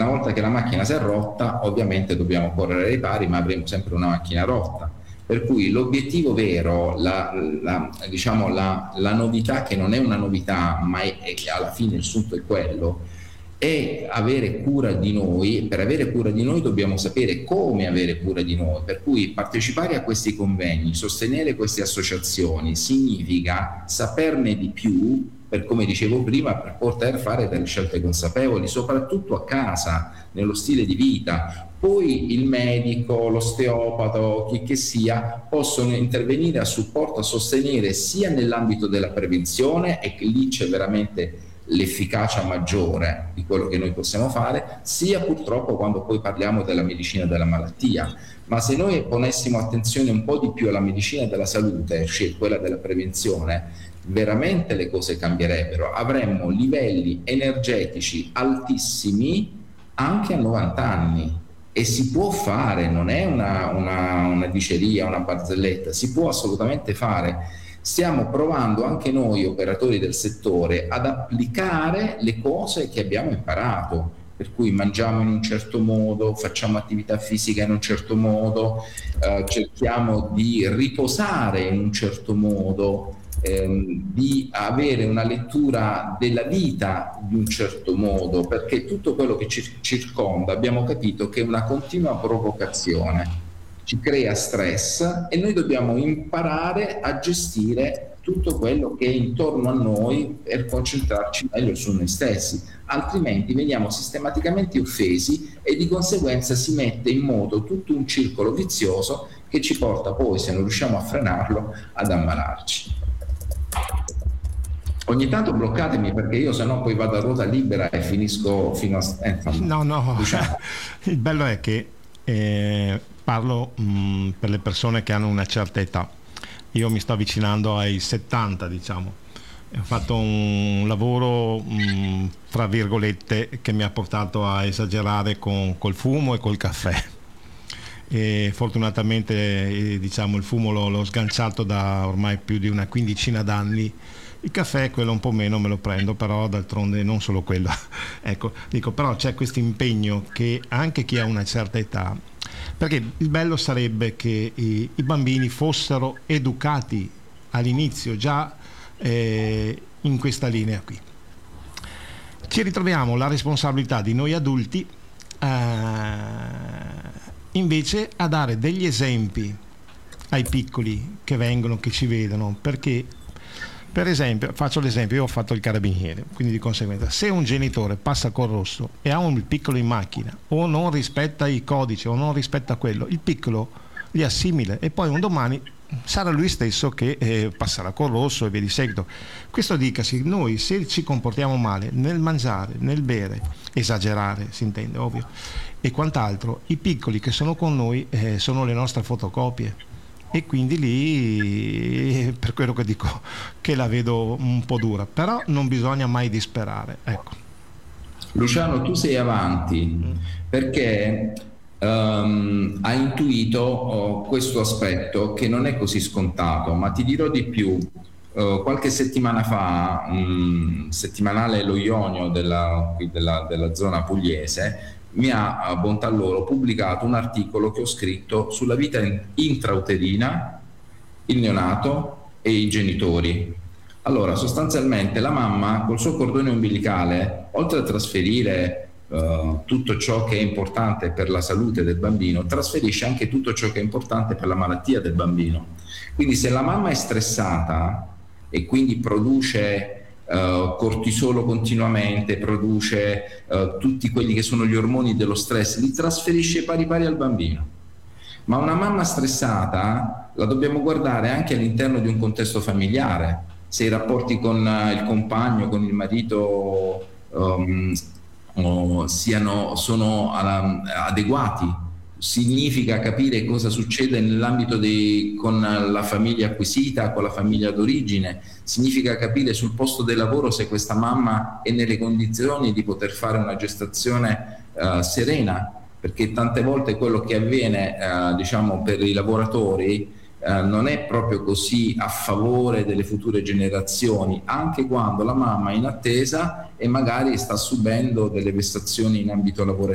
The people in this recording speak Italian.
una volta che la macchina si è rotta, ovviamente dobbiamo correre ai pari, ma avremo sempre una macchina rotta. Per cui l'obiettivo vero, diciamo la novità, che non è una novità, ma è che alla fine il sunto è quello, è avere cura di noi. Per avere cura di noi dobbiamo sapere come avere cura di noi, per cui partecipare a questi convegni, sostenere queste associazioni, significa saperne di più, per come dicevo prima, per poter fare delle scelte consapevoli, soprattutto a casa, nello stile di vita. Poi il medico, l'osteopata, chi che sia, possono intervenire a supporto, a sostenere sia nell'ambito della prevenzione, e che lì c'è veramente l'efficacia maggiore di quello che noi possiamo fare, sia purtroppo quando poi parliamo della medicina della malattia. Ma se noi ponessimo attenzione un po' di più alla medicina della salute, cioè quella della prevenzione, veramente le cose cambierebbero. Avremmo livelli energetici altissimi anche a 90 anni, e si può fare, non è una diceria, una barzelletta, si può assolutamente fare. Stiamo provando anche noi operatori del settore ad applicare le cose che abbiamo imparato, per cui mangiamo in un certo modo, facciamo attività fisica in un certo modo, cerchiamo di riposare in un certo modo, di avere una lettura della vita di un certo modo, perché tutto quello che ci circonda abbiamo capito che è una continua provocazione, ci crea stress, e noi dobbiamo imparare a gestire tutto quello che è intorno a noi per concentrarci meglio su noi stessi, altrimenti veniamo sistematicamente offesi e di conseguenza si mette in moto tutto un circolo vizioso che ci porta poi, se non riusciamo a frenarlo, ad ammalarci. Ogni tanto bloccatemi, perché io sennò poi vado a ruota libera e finisco fino a... No, diciamo. il bello è che parlo per le persone che hanno una certa età. Io mi sto avvicinando ai 70, diciamo. Ho fatto un lavoro, fra virgolette, che mi ha portato a esagerare col fumo e col caffè. E fortunatamente, diciamo, il fumo l'ho sganciato da ormai più di una quindicina d'anni. Il caffè, quello un po' meno, me lo prendo, però d'altronde non solo quello. Ecco, dico, però c'è questo impegno che anche chi ha una certa età, perché il bello sarebbe che i bambini fossero educati all'inizio già in questa linea qui. Ci ritroviamo la responsabilità di noi adulti invece a dare degli esempi ai piccoli che vengono, che ci vedono, perché per esempio, faccio l'esempio, io ho fatto il carabiniere, quindi di conseguenza se un genitore passa col rosso e ha un piccolo in macchina o non rispetta i codici o non rispetta quello, il piccolo li assimila e poi un domani sarà lui stesso che passerà col rosso e via di seguito. Questo dicasi, noi se ci comportiamo male nel mangiare, nel bere, esagerare si intende, ovvio, e quant'altro, i piccoli che sono con noi sono le nostre fotocopie. E quindi lì, per quello che dico, che la vedo un po' dura, però non bisogna mai disperare, ecco. Luciano, tu sei avanti perché hai intuito questo aspetto che non è così scontato, ma ti dirò di più. Qualche settimana fa, settimanale Lo Ionio della zona pugliese mi ha, bontà loro, pubblicato un articolo che ho scritto sulla vita intrauterina, il neonato e i genitori. Allora, sostanzialmente la mamma col suo cordone ombelicale, oltre a trasferire tutto ciò che è importante per la salute del bambino, trasferisce anche tutto ciò che è importante per la malattia del bambino. Quindi se la mamma è stressata e quindi produce cortisolo continuamente, produce tutti quelli che sono gli ormoni dello stress, li trasferisce pari pari al bambino. Ma una mamma stressata la dobbiamo guardare anche all'interno di un contesto familiare. Se i rapporti con il compagno, con il marito sono adeguati, significa capire cosa succede nell'ambito con la famiglia acquisita, con la famiglia d'origine, significa capire sul posto del lavoro se questa mamma è nelle condizioni di poter fare una gestazione serena, perché tante volte quello che avviene diciamo per i lavoratori non è proprio così a favore delle future generazioni, anche quando la mamma è in attesa e magari sta subendo delle vessazioni in ambito lavorativo.